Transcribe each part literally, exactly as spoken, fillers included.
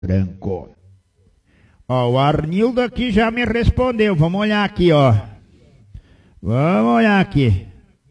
Branco. Ó, o Arnildo aqui já me respondeu. Vamos olhar aqui, ó. Vamos olhar aqui.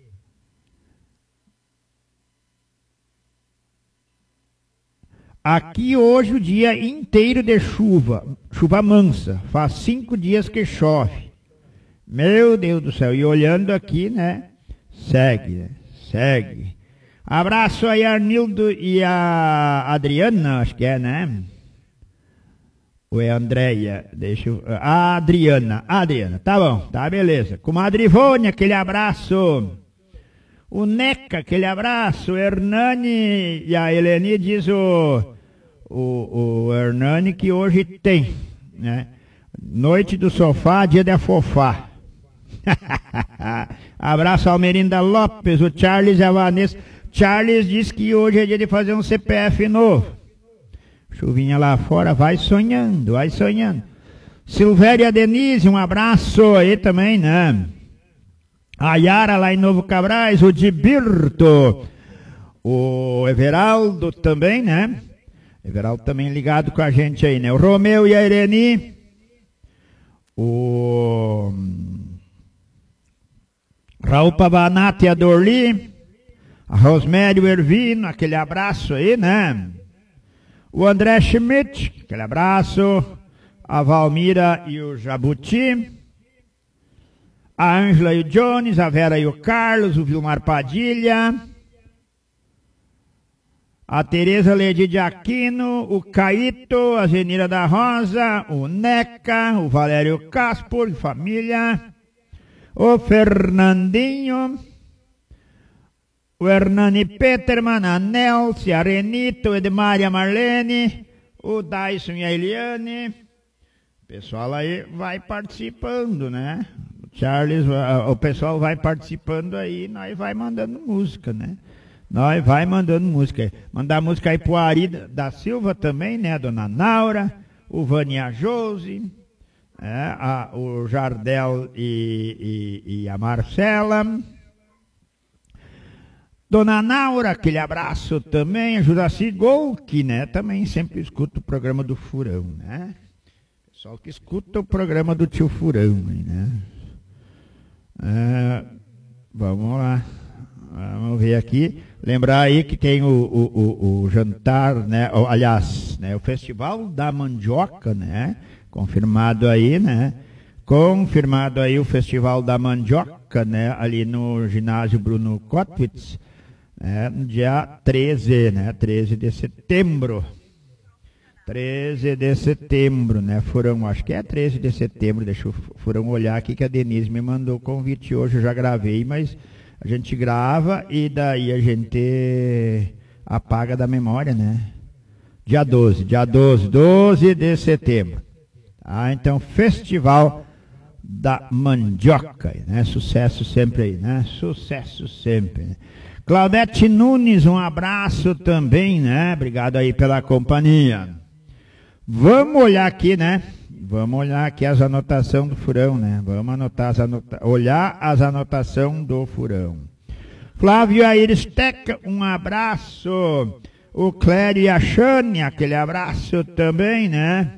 Aqui hoje o dia inteiro de chuva. Chuva mansa. Faz cinco dias que chove. Meu Deus do céu. E olhando aqui, né? Segue, né? Segue. Abraço aí, Arnildo e a Adriana, acho que é, né? Ou é a Andréia? Deixa eu... A Adriana. A Adriana, tá bom, tá beleza. Comadre Ivone, aquele abraço. O Neca, aquele abraço. O Hernani e a Eleni diz o, o, o Hernani que hoje tem, né? Noite do sofá, dia de afofar. Abraço ao Merinda Lopes, o Charles e a Vanessa. Charles diz que hoje é dia de fazer um C P F novo. Chuvinha lá fora, vai sonhando, vai sonhando. Silvéria Denise, um abraço aí também, né? A Yara lá em Novo Cabrais, o Dibirto, o Everaldo também, né? Everaldo também ligado com a gente aí, né? O Romeu e a Irene, o Raul Pavanato e a Dorli, a Rosemary e o Ervino, aquele abraço aí, né? O André Schmidt, aquele abraço, a Valmira e o Jabuti, a Ângela e o Jones, a Vera e o Carlos, o Vilmar Padilha, a Tereza Ledi de Aquino, o Caíto, a Zenira da Rosa, o Neca, o Valério Caspor, família, o Fernandinho, o Hernani Peterman, a Nelce, a Renita, o Edmar e a Marlene, o Dyson e a Eliane. O pessoal aí vai participando, né? O Charles, o pessoal vai participando aí, nós vai mandando música, né? Nós vai mandando música. Mandar música aí pro Ari da Silva também, né? A Dona Naura, o Vânia Jose, é, a, o Jardel e, e, e a Marcela. Dona Naura, aquele abraço também, a Juraci Golk, né? Também sempre escuta o programa do Furão, né? Pessoal que escuta o programa do Tio Furão, né? É, vamos lá, vamos ver aqui. Lembrar aí que tem o, o, o, o jantar, né? O, aliás, né? O Festival da Mandioca, né? Confirmado aí, né? Confirmado aí o Festival da Mandioca, né? Ali no ginásio Bruno Kotwitz. É, no dia treze, né? treze de setembro. treze de setembro, né? Furão, acho que é treze de setembro. Deixa o Furão olhar aqui que a Denise me mandou o convite hoje. Eu já gravei, mas a gente grava e daí a gente apaga da memória, né? Dia doze, dia doze, doze de setembro. Ah, então, Festival da Mandioca, né? Sucesso sempre aí, né? Sucesso sempre, né? Claudete Nunes, um abraço também, né? Obrigado aí pela companhia. Vamos olhar aqui, né? Vamos olhar aqui as anotações do Furão, né? Vamos anotar as anota... olhar as anotações do Furão. Flávio Aires Teca, um abraço. O Clério e a Xane, aquele abraço também, né?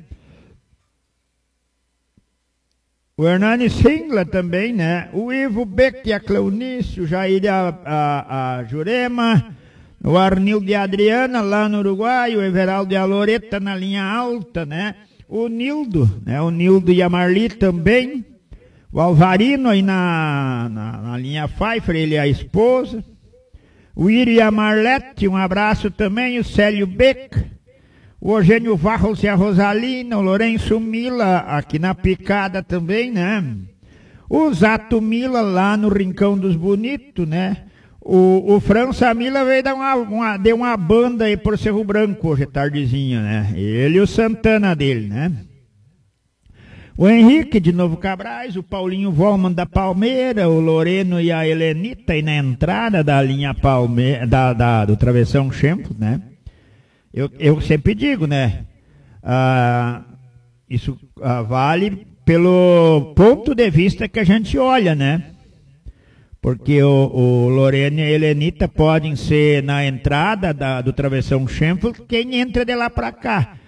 O Hernani Singla também, né? O Ivo Beck e a Cleonice, o Jair e a, a, a Jurema, o Arnildo e a Adriana lá no Uruguai, o Everaldo e a Loreta na linha alta, né? O Nildo, né? O Nildo e a Marli também. O Alvarino aí na, na, na linha Pfeiffer, ele e a esposa. O Iri e a Marlete, um abraço também. O Célio Beck. O Eugênio Varros e a Rosalina, o Lourenço Mila, aqui na Picada também, né? O Zato Mila, lá no Rincão dos Bonitos, né? O, o França Mila veio dar uma, uma, deu uma banda aí por Cerro Branco hoje, tardezinha, né? Ele e o Santana dele, né? O Henrique de Novo Cabrais, o Paulinho Volman da Palmeira, o Loreno e a Helenita aí na entrada da linha Palmeira, da, da, do Travessão Champs, né? Eu, eu sempre digo, né? Ah, isso ah, vale pelo ponto de vista que a gente olha, né? Porque o, o Lorena e a Helenita podem ser na entrada da, do Travessão Champs quem entra de lá para cá.